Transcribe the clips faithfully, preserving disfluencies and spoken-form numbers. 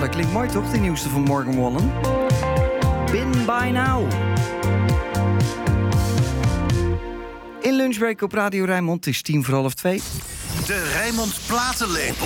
dat klinkt mooi toch, die nieuwste van Morgan Wallen? Been by now. In Lunchbreak op Radio Rijnmond, het is tien voor half twee. De Rijnmond Platenlepel.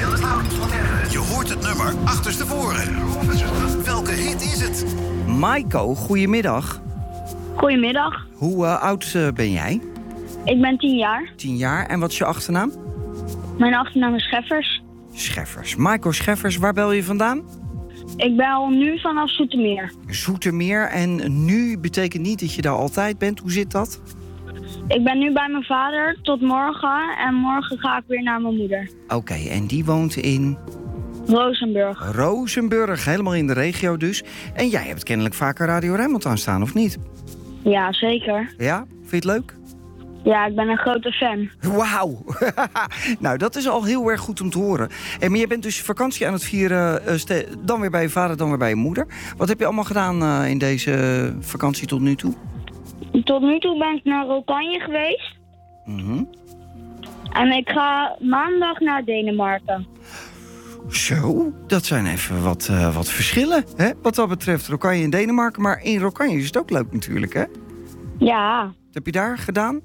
Je hoort het nummer achterstevoren. Welke hit is het? Maiko, goedemiddag. Goedemiddag. Hoe uh, oud uh, ben jij? Ik ben tien jaar. Tien jaar. En wat is je achternaam? Mijn achternaam is Scheffers. Scheffers. Maiko Scheffers, waar bel je vandaan? Ik bel nu vanaf Zoetermeer. Zoetermeer. En nu betekent niet dat je daar altijd bent. Hoe zit dat? Ik ben nu bij mijn vader tot morgen. En morgen ga ik weer naar mijn moeder. Oké, okay, en die woont in... Rozenburg. Rozenburg, helemaal in de regio dus. En jij hebt kennelijk vaker Radio Rijnmond aanstaan, of niet? Ja, zeker. Ja? Vind je het leuk? Ja, ik ben een grote fan. Wauw! Nou, dat is al heel erg goed om te horen. En maar je bent dus vakantie aan het vieren, uh, ste- dan weer bij je vader, dan weer bij je moeder. Wat heb je allemaal gedaan uh, in deze vakantie tot nu toe? Tot nu toe ben ik naar Rokanje geweest. Mm-hmm. En ik ga maandag naar Denemarken. Zo, dat zijn even wat, uh, wat verschillen, hè? Wat dat betreft Rokanje en Denemarken. Maar in Rokanje is het ook leuk natuurlijk, hè? Ja. Wat heb je daar gedaan?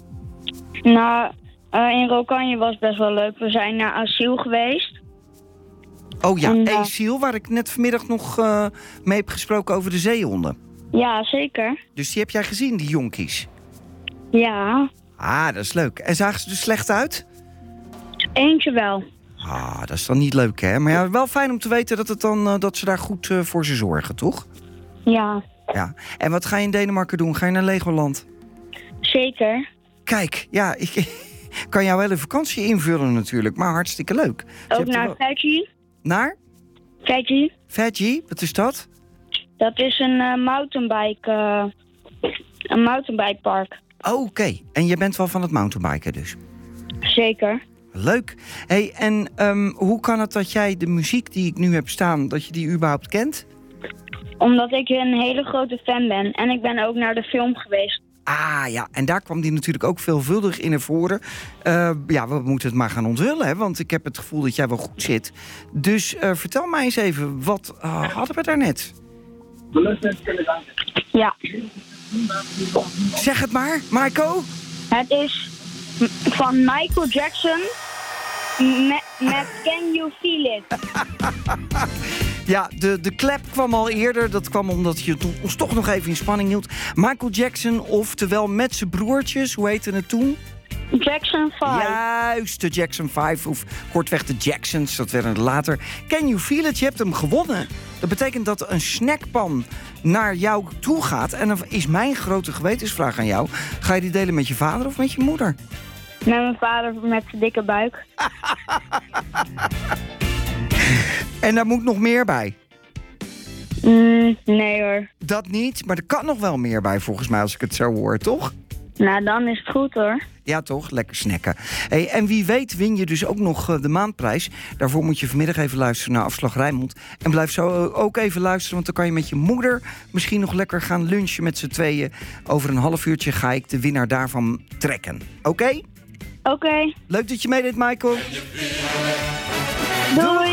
Nou, uh, in Rokanje was best wel leuk. We zijn naar asiel geweest. Oh ja, en, uh, Asiel, waar ik net vanmiddag nog uh, mee heb gesproken over de zeehonden. Ja, zeker. Dus die heb jij gezien, die jonkies? Ja. Ah, dat is leuk. En zagen ze er slecht uit? Eentje wel. Ah, dat is dan niet leuk, hè? Maar ja, wel fijn om te weten dat, het dan, uh, dat ze daar goed uh, voor ze zorgen, toch? Ja. Ja. En wat ga je in Denemarken doen? Ga je naar Legoland? Zeker. Kijk, ja, ik kan jouw hele vakantie invullen natuurlijk, maar hartstikke leuk. Ook naar Fiji. Naar? Fiji. Fiji, wat is dat? Dat is een uh, mountainbike, uh, een mountainbikepark. Oh, oké. Okay. En je bent wel van het mountainbiken dus? Zeker. Leuk. Hey, en um, hoe kan het dat jij de muziek die ik nu heb staan, dat je die überhaupt kent? Omdat ik een hele grote fan ben. En ik ben ook naar de film geweest. Ah ja, en daar kwam die natuurlijk ook veelvuldig in naar voren. Uh, ja, we moeten het maar gaan onthullen, hè, want ik heb het gevoel dat jij wel goed zit. Dus uh, vertel mij eens even, wat uh, hadden we daarnet? Ja. Zeg het maar, Maiko. Het is van Michael Jackson met, met Can You Feel It? Ja, de, de klep kwam al eerder. Dat kwam omdat je ons toch nog even in spanning hield. Michael Jackson, oftewel met zijn broertjes. Hoe heette het toen? Jackson vijf. Juist, de Jackson vijf. Of kortweg de Jacksons, dat werden er later. Can You Feel It? Je hebt hem gewonnen. Dat betekent dat een snackpan naar jou toe gaat. En dan is mijn grote gewetensvraag aan jou. Ga je die delen met je vader of met je moeder? Met mijn vader met zijn dikke buik. En daar moet nog meer bij? Mm, nee hoor. Dat niet, maar er kan nog wel meer bij volgens mij als ik het zo hoor, toch? Nou, dan is het goed hoor. Ja toch, lekker snacken. Hey, en wie weet win je dus ook nog de maandprijs. Daarvoor moet je vanmiddag even luisteren naar Afslag Rijnmond. En blijf zo ook even luisteren, want dan kan je met je moeder misschien nog lekker gaan lunchen met z'n tweeën. Over een half uurtje ga ik de winnaar daarvan trekken. Oké? Okay? Oké. Okay. Leuk dat je meedeed, Michael. Doei.